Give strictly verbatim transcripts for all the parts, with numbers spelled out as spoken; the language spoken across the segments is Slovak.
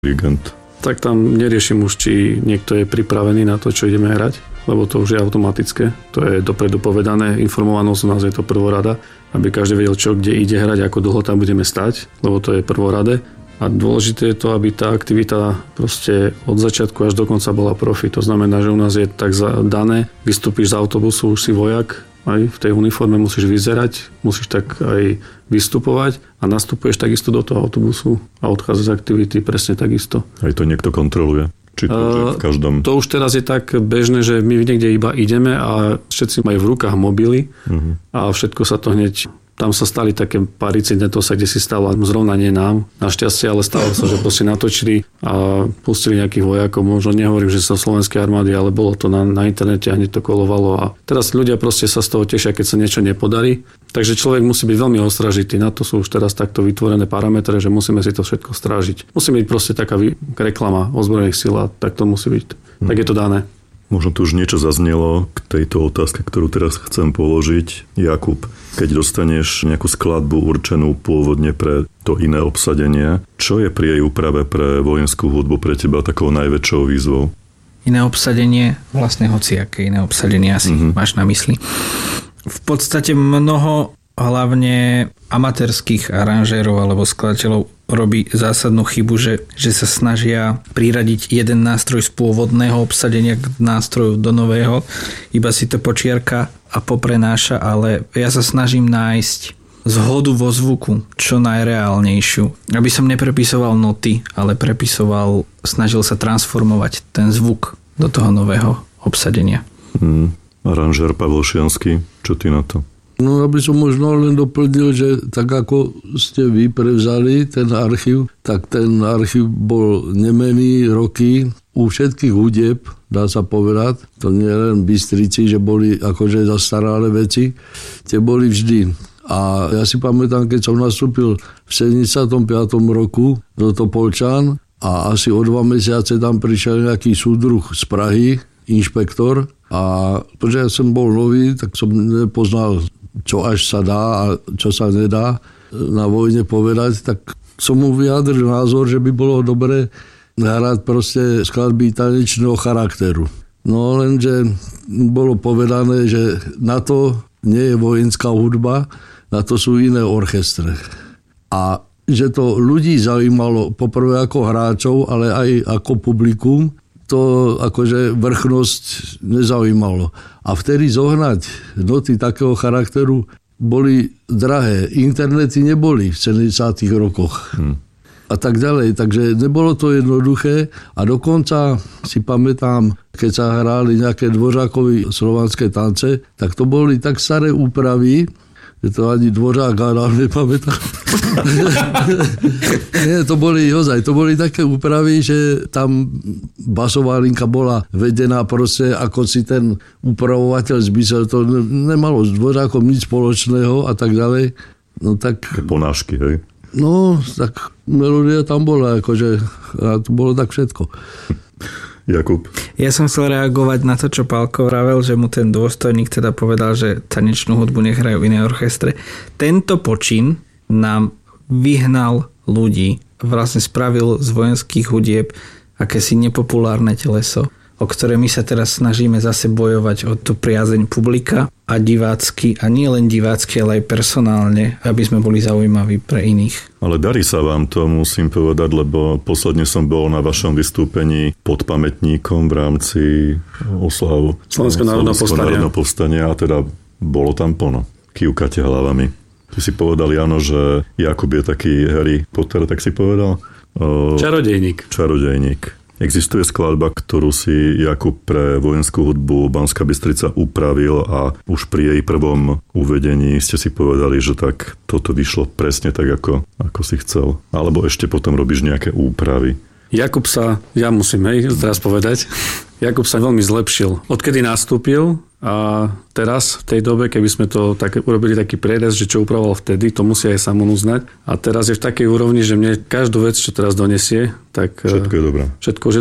dirigent? Tak tam neriešim už, či niekto je pripravený na to, čo ideme hrať, lebo to už je automatické. To je dopredu povedané, informovanosť u nás je to prvorada, aby každý vedel, čo kde ide hrať, ako dlho tam budeme stať, lebo to je prvorade. A dôležité je to, aby tá aktivita proste od začiatku až do konca bola profi. To znamená, že u nás je tak dané, vystúpiš z autobusu, už si vojak, aj v tej uniforme musíš vyzerať, musíš tak aj vystupovať a nastupuješ takisto do toho autobusu a odchádzaš z aktivity presne takisto. Aj to niekto kontroluje? Či to uh, v každom... To už teraz je tak bežné, že my niekde iba ideme a všetci majú v rukách mobily uh-huh. a všetko sa to hneď... Tam sa stali také pár incidentov, sa kde si stalo zrovna nie nám, našťastie, ale stalo sa, že proste natočili a pustili nejakých vojakov. Možno nehovorím, že sa slovenskej armády, ale bolo to na, na internete a hneď to kolovalo. A teraz ľudia proste sa z toho tešia, keď sa niečo nepodarí. Takže človek musí byť veľmi ostražitý. Na to sú už teraz takto vytvorené parametre, že musíme si to všetko strážiť. Musí byť proste taká reklama ozbrojených síl a tak to musí byť. Hmm. Tak je to dané. Možno tu už niečo zaznelo k tejto otázke, ktorú teraz chcem položiť. Jakub, keď dostaneš nejakú skladbu určenú pôvodne pre to iné obsadenie, čo je pri jej úprave pre vojenskú hudbu pre teba takou najväčšou výzvou? Iné obsadenie, vlastne hociaké iné obsadenie asi mm-hmm. máš na mysli. V podstate mnoho hlavne amatérskych aranžérov alebo skladateľov robí zásadnú chybu, že, že sa snažia priradiť jeden nástroj z pôvodného obsadenia k nástroju do nového, iba si to počiarka a poprenáša, ale ja sa snažím nájsť zhodu vo zvuku, čo najreálnejšiu. Aby som neprepisoval noty, ale prepisoval, snažil sa transformovať ten zvuk do toho nového obsadenia. Hmm. Aranžér Pavel Šiansky, čo ty na to? No, aby som možno len doplnil, že tak ako ste vy prevzali ten archív, tak ten archív bol nemenný roky u všetkých hudieb, dá sa povedať. To nie len v Bystrici, že boli akože zastaralé veci, tie boli vždy. A ja si pamätám, keď som nastúpil v sedemdesiatom piatom roku do Topolčan a asi o dva mesiace tam prišiel nejaký súdruh z Prahy, inšpektor, a pretože ja som bol nový, tak som nepoznal, čo až sa dá a čo sa nedá na vojne povedať, tak som mu vyjadril názor, že by bolo dobre hrať proste skladby tanečného charakteru. No lenže bolo povedané, že na to nie je vojenská hudba, na to sú iné orchestre. A že to ľudí zaujímalo poprvé ako hráčov, ale aj ako publikum, to akože vrchnosť nezaujímalo. A vtedy zohnať noty takého charakteru boli drahé. Internety neboli v sedemdesiatych rokoch. Hmm. A tak ďalej. Takže nebolo to jednoduché a dokonca si pamätám, keď sa hráli nejaké Dvořákovi slovanské tance, tak to boli tak staré úpravy, že to ani Dvořák hádal nepamätám. Nie, to boli ozaj, to boli také úpravy, že tam basová linka bola vedená proste, ako si ten upravovateľ zmysel. To nemalo s Dvořákom nič spoločného a tak ďalej. No tak... Ponášky, hej? No, tak melódia tam bola, akože a to bolo tak všetko. Jakub. Ja som chcel reagovať na to, čo Pálko vravel, že mu ten dôstojník teda povedal, že tanečnú hudbu nehrajú iné orchestre. Tento počin nám vyhnal ľudí, vlastne spravil z vojenských hudieb akési nepopulárne teleso, o ktoré my sa teraz snažíme zase bojovať o tú priazeň publika a divácky, a nie len divácky, ale aj personálne, aby sme boli zaujímaví pre iných. Ale darí sa vám to, musím povedať, lebo posledne som bol na vašom vystúpení pod pamätníkom v rámci oslavu Slovenského národného povstania a teda bolo tam plno. Kývkate hlavami. Ty si povedal, Jano, že Jakub je taký Harry Potter, tak si povedal? Čarodejník. Čarodejník. Existuje skladba, ktorú si Jakub pre vojenskú hudbu Banská Bystrica upravil a už pri jej prvom uvedení ste si povedali, že tak toto vyšlo presne tak, ako, ako si chcel. Alebo ešte potom robíš nejaké úpravy. Jakub sa, ja musím hej, teraz povedať, Jakub sa veľmi zlepšil. Odkedy nastúpil a teraz v tej dobe, keby sme to tak, urobili taký prerez, že čo upravoval vtedy, to musí aj sám on uznať. A teraz je v takej úrovni, že mne každú vec, čo teraz donesie, tak všetko je dobré. Všetko už je dobré.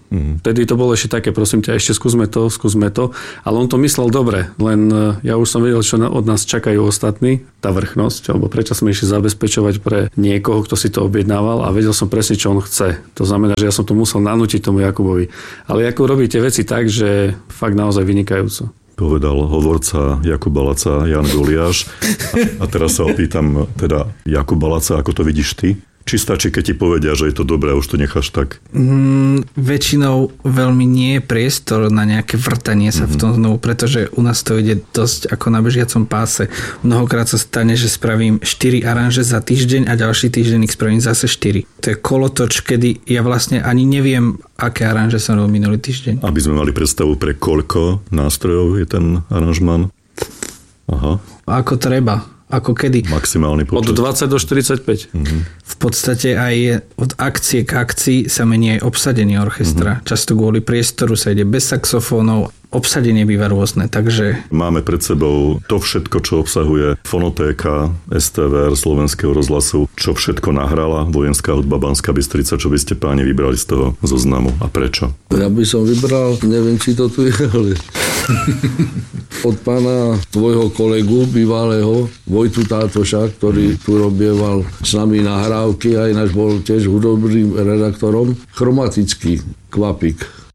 Mm. Vtedy to bolo ešte také, prosím ťa, ešte skúsme to, skúsme to. Ale on to myslel dobre, len ja už som vedel, čo od nás čakajú ostatní, tá vrchnosť, alebo prečo sme išli zabezpečovať pre niekoho, kto si to objednával a vedel som presne, čo on chce. To znamená, že ja som to musel nanútiť tomu Jakubovi. Ale Jakub robí tie veci tak, že fakt naozaj vynikajúco. Povedal hovorca Jakuba Laca Jan Goliáš. A, a teraz sa opýtam teda Jakuba Laca, ako to vidíš ty? Či stačí, keď ti povedia, že je to dobré a už to necháš tak? Mm, väčšinou veľmi nie je priestor na nejaké vrtanie sa mm-hmm. v tom znovu, pretože u nás to ide dosť ako na bežiacom páse. Mnohokrát sa stane, že spravím štyri aranže za týždeň a ďalší týždeň ich spravím zase štyri. To je kolotoč, kedy ja vlastne ani neviem, aké aranže som robil minulý týždeň. Aby sme mali predstavu, pre koľko nástrojov je ten aranžman? Aha. Ako treba. Ako kedy? Maximálny počet. Od dvadsať do štyridsaťpäť. Uh-huh. V podstate aj od akcie k akcii sa mení aj obsadenie orchestra. Uh-huh. Často kvôli priestoru sa ide bez saxofónov. Obsadenie býva rôzne, takže... Máme pred sebou to všetko, čo obsahuje fonotéka es té vé er Slovenského rozhlasu, čo všetko nahrala Vojenská hudba Banská Bystrica, čo by ste páni vybrali z toho zoznamu a prečo? Ja by som vybral, neviem, či to tu je, ale od pána tvojho kolegu, bývalého Vojtu Tátoša, ktorý tu robieval s nami nahrávky a ináč bol tiež hudobným redaktorom, Chromatický kvapík.